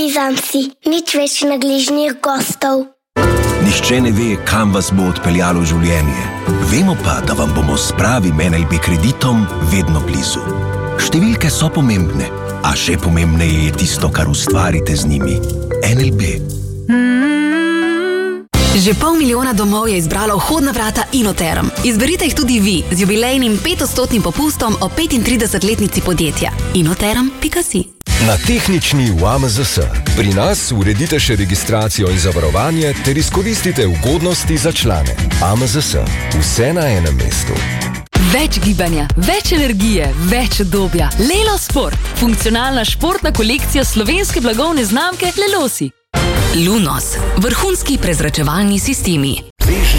Nizam si, nič več nagližnih gostov. Nihče ne ve, kam vas bo odpeljalo življenje. Vemo pa, da vam bomo s pravim NLB kreditom vedno blizu. Številke so pomembne, a še pomembneje je tisto, kar ustvarite z njimi. NLB. Že 500 000 domov je izbralo vhodna vrata Inoterm. Izberite jih tudi vi z jubilejnim 5% popustom o 35-letnici podjetja. Inoterm.si. Na tehnični v AMZS. Pri nas uredite še registracijo in zavarovanje ter izkoristite ugodnosti za člane. AMZS. Vse na enem mestu. Več gibanja, več energije, več udobja. Lelo Sport. Funkcionalna športna kolekcija slovenske blagovne znamke Lelosi. Lunos. Vrhunski prezračevalni sistemi.